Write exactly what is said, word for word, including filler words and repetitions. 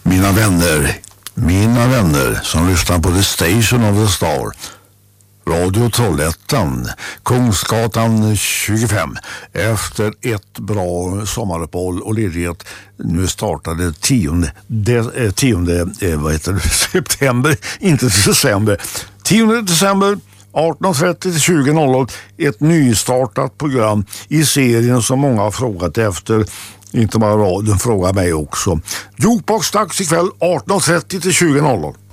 Mina vänner, mina vänner som lyssnar på The Station of the Star, Radio Trollhättan, Kungsgatan tjugofem. Efter ett bra sommaruppehåll och ledighet nu startade tionde, de, tionde eh, vad heter det, september, inte december. tionde december arton trettio till tjugo ett nystartat program i serien som många har frågat efter. Inte bara radion frågar mig också. Jukebox dags ikväll arton trettio till tjugo.